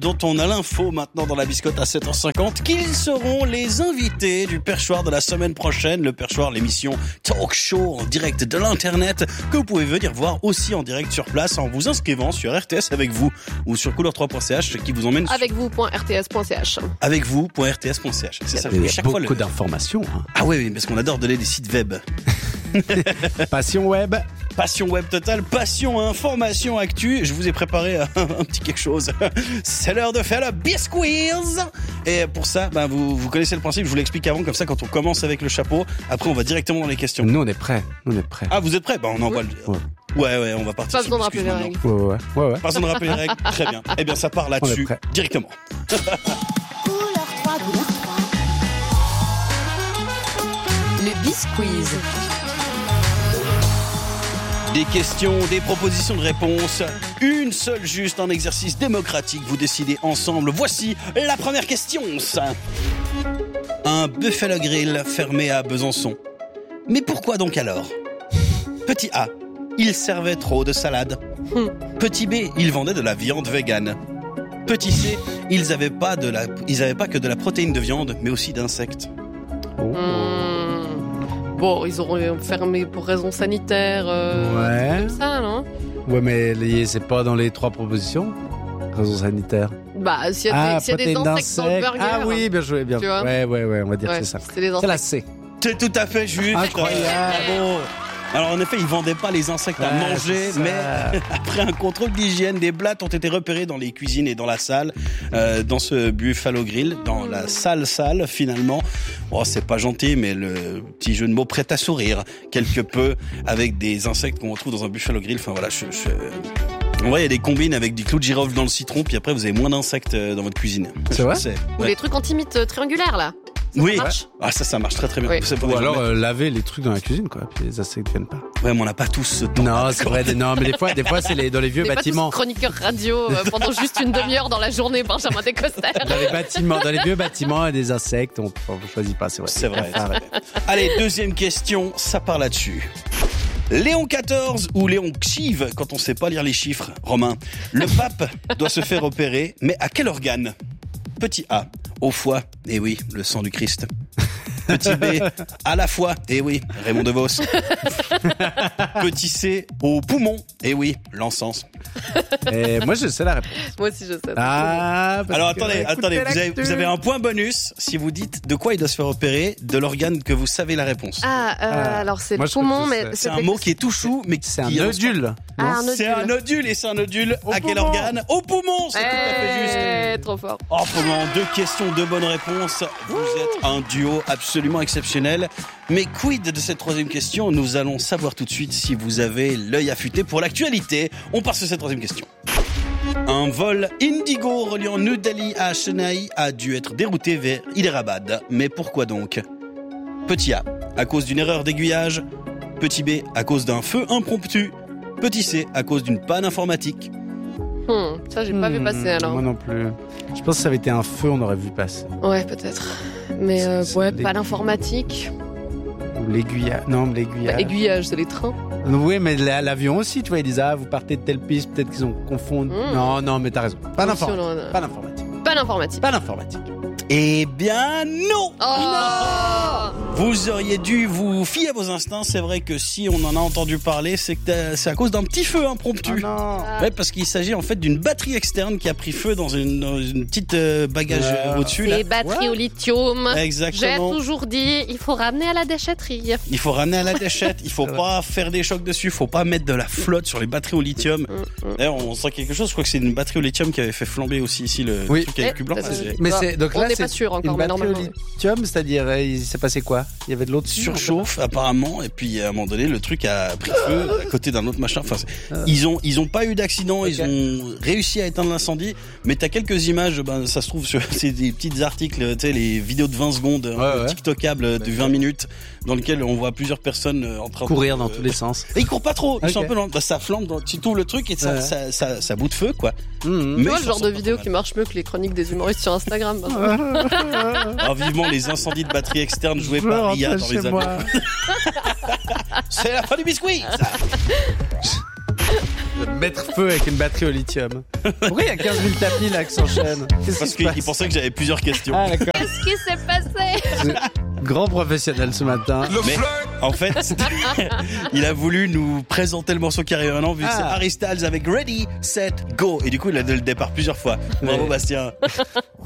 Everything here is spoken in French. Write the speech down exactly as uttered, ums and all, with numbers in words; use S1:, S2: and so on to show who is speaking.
S1: dont on a l'info maintenant dans la biscotte à sept heures cinquante, qu'ils seront les invités du perchoir de la semaine prochaine. Le perchoir, l'émission talk show en direct de l'internet que vous pouvez venir voir aussi en direct sur place en vous inscrivant sur R T S avec vous ou sur couleur trois point c h qui vous emmène
S2: avec vous point r t s point c h.
S1: Avec vous point r t s point c h. C'est ça.
S3: Il y a
S1: chaque
S3: beaucoup
S1: fois le...
S3: d'informations. Hein.
S1: Ah oui, parce qu'on adore donner des sites web.
S3: Passion web.
S1: Passion web totale, passion, information, actu. Je vous ai préparé un, un petit quelque chose. C'est l'heure de faire le Bisquiz. Et pour ça, ben vous, vous connaissez le principe. Je vous l'explique avant, comme ça, quand on commence avec le chapeau, après on va directement dans les questions.
S3: Nous on est prêts. Nous on est prêts.
S1: Ah, vous êtes prêts? Ben on envoie
S2: oui.
S1: le. Ouais, ouais, on va partir.
S2: Pas besoin de rappeler les règles.
S3: Ouais, ouais, ouais, ouais.
S1: Pas besoin de rappeler les règles. Très bien. Eh bien, ça part là-dessus directement.
S4: Couleur trois, couleur trois.
S2: Le Bisquiz.
S1: Des questions, des propositions de réponses, une seule juste, un exercice démocratique, vous décidez ensemble. Voici la première question. Un Buffalo Grill fermé à Besançon. Mais pourquoi donc alors? Petit A, il servait trop de salade. Petit B, il vendait de la viande végane. Petit C, ils avaient pas de la, ils avaient pas que de la protéine de viande, mais aussi d'insectes.
S3: Oh.
S2: Mmh. Bon, ils auront fermé pour raisons sanitaires. Euh,
S3: ouais.
S2: Comme ça, non?
S3: Ouais, mais les, c'est pas dans les trois propositions. Raisons sanitaires.
S2: Bah, s'il y a
S3: ah,
S2: des, s'il y a des insectes dans le burger.
S3: Ah oui, bien joué, bien.
S2: Tu vois?
S3: Ouais, ouais, ouais, on va dire
S2: ouais,
S3: que c'est ça.
S2: C'est, les
S3: c'est la C.
S1: C'est tout à fait juste.
S3: Incroyable.
S1: Bon. Alors en effet, ils vendaient pas les insectes
S3: ouais,
S1: à manger, mais après un contrôle d'hygiène, des blattes ont été repérées dans les cuisines et dans la salle, euh, dans ce Buffalo Grill, dans la salle salle finalement. Oh, c'est pas gentil, mais le petit jeu de mots prête à sourire quelque peu avec des insectes qu'on retrouve dans un Buffalo Grill. Enfin voilà, je, je... En vrai, il y a des combines avec du clou de girofle dans le citron, puis après vous avez moins d'insectes dans votre cuisine.
S3: C'est vrai?
S1: C'est,
S2: Ou
S1: ouais.
S2: les trucs anti-mythes triangulaires là. Ça,
S1: oui,
S2: ça marche
S1: ah ça, ça marche très très bien.
S2: Oui.
S3: Ou alors euh, laver les trucs dans la cuisine, quoi. Puis les insectes viennent pas.
S1: Ouais, mais on n'a pas tous ce temps.
S3: Non, c'est vrai. Non, mais des fois, des fois, c'est les dans les vieux
S2: T'es
S3: bâtiments.
S2: pas tous chroniqueurs radio euh, pendant juste une demi-heure dans la journée, Benjamin Descoster.
S3: Dans les bâtiments, dans les vieux bâtiments, il y a des insectes, on, on choisit pas, c'est vrai.
S1: C'est vrai. C'est vrai. Allez, deuxième question, ça part là-dessus. Léon quatorze ou Léon Xiv, quand on sait pas lire les chiffres, Romain. Le pape doit se faire opérer, mais à quel organe? Petit A, au foie, eh oui, le sang du Christ. Petit B, à la fois, eh oui, Raymond DeVos. Petit C, au poumon, eh oui, l'encens.
S3: Et moi, je sais la réponse.
S2: Moi aussi, je sais.
S3: Ah,
S1: alors attendez, attendez, vous avez, vous avez un point bonus si vous dites de quoi il doit se faire opérer, de l'organe que vous savez la réponse.
S2: Ah, euh,
S3: Ah.
S2: alors c'est
S3: Moi,
S2: le
S3: je crois
S2: poumon,
S3: que
S2: mais
S3: c'est-
S1: C'est un mot qui est tout chou, mais
S3: c'est un
S1: qui
S3: nodule.
S2: Ah, un
S1: C'est
S2: nodule.
S1: un nodule et c'est un nodule
S3: Au
S1: à quel
S3: poumon.
S1: organe? Au poumon, c'est tout à fait juste.
S2: Eh, trop fort.
S1: Oh, pendant deux questions, deux bonnes réponses. Vous êtes un duo absolument exceptionnel. Mais quid de cette troisième question? Nous allons savoir tout de suite si vous avez l'œil affûté pour l'actualité. On passe sur cette troisième question. Un vol Indigo reliant New Delhi à Chennai a dû être dérouté vers Hyderabad. Mais pourquoi donc? Petit A, à cause d'une erreur d'aiguillage. Petit B, à cause d'un feu impromptu. Petit C, à cause d'une panne informatique.
S2: Hmm, ça, j'ai pas vu
S3: Hmm,
S2: passer alors.
S3: Moi non plus. Je pense que ça avait été un feu, on aurait vu passer.
S2: Ouais, peut-être. Mais euh,
S3: C'est-
S2: ouais,
S3: c'est
S2: pas l'informatique.
S3: Ou l'aiguillage. Non, mais l'aiguillage.
S2: Bah, aiguillage, c'est les trains.
S3: Oui, mais la- l'avion aussi, tu vois, ils disent, ah, vous partez de telle piste, peut-être qu'ils ont confondu.
S2: Mm.
S3: Non, non, mais t'as raison. Pas
S2: Attention,
S3: d'informatique.
S2: là, là.
S3: Pas d'informatique.
S2: Pas l'informatique.
S3: Pas d'informatique.
S1: Eh bien non.
S2: Oh
S1: Vous auriez dû vous fier à vos instincts. C'est vrai que si on en a entendu parler, c'est que t'as- c'est à cause d'un petit feu impromptu.
S3: Oh non.
S1: Ouais, parce qu'il s'agit en fait d'une batterie externe qui a pris feu dans une, dans une petite euh, bagage
S3: Ouais.
S1: euh, au-dessus là.
S2: Les batteries au lithium. J'ai
S1: Exactement.
S2: toujours dit, il faut ramener à la déchetterie.
S1: Il faut ramener à la déchette. Il faut pas faire des chocs dessus. Il faut pas mettre de la flotte sur les batteries au lithium.
S2: Mm, mm.
S1: D'ailleurs, on sent quelque chose. Je crois que c'est une batterie au lithium qui avait fait flamber aussi ici le
S3: Oui.
S1: truc avec
S2: Eh,
S1: le cul blanc.
S2: ça,
S1: là,
S2: c'est-
S1: c'est-
S3: Mais
S2: Bah,
S3: c'est, donc
S2: on
S3: là,
S2: n'est
S3: c'est
S2: pas sûr encore,
S3: une
S2: mais
S3: batterie au
S2: normalement.
S3: lithium, c'est-à-dire, euh, il s'est passé quoi? Il y avait de l'eau dessus?
S1: surchauffe apparemment, et puis à un moment donné le truc a pris feu à côté d'un autre machin. Enfin, c'est-
S3: Ah.
S1: ils ont ils ont pas eu d'accident, ils
S3: Ok.
S1: ont réussi à éteindre l'incendie, mais t'as quelques images, ben ça se trouve sur c'est des petits articles, tu sais, les vidéos de vingt secondes, un
S3: Ouais,
S1: peu
S3: ouais.
S1: tiktokables de vingt minutes, dans lesquelles on voit plusieurs personnes euh, en train
S3: Courir
S1: de,
S3: dans
S1: euh,
S3: tous les sens.
S1: Et ils courent pas trop, ils sont
S3: Ok.
S1: un peu lents. Bah, ça flambe, dans, tu t'ouvres le truc et ça,
S3: Ouais.
S1: ça, ça, ça bout de feu quoi.
S3: Mmh.
S1: Mais
S2: Tu vois
S1: ils
S2: le genre
S1: s'en
S2: de
S1: sortent
S2: vidéo
S1: pas
S2: qui
S1: mal.
S2: marche mieux que les chroniques des humoristes sur Instagram.
S1: Alors vivement les incendies de batteries externes joués
S3: Je
S1: par
S3: rentre
S1: Ria dans
S3: chez
S1: les avions.
S3: moi.
S1: C'est la fin du biscuit.
S3: Mettre feu avec une batterie au lithium. Pourquoi il y a quinze mille tapis là qui s'enchaînent? Qu'est-ce
S1: Parce
S3: qui se
S1: qu'il
S3: passe?
S1: pensait que j'avais plusieurs questions.
S3: Ah d'accord.
S2: Qu'est-ce qui s'est passé?
S3: Grand professionnel ce matin.
S1: Mais en fait, il a voulu nous présenter le morceau qui arrive maintenant, vu que
S3: Ah.
S1: c'est Harry Styles avec Ready, Set, Go. Et du coup, il a donné le départ plusieurs fois. Bravo
S3: Ouais.
S1: Bastien.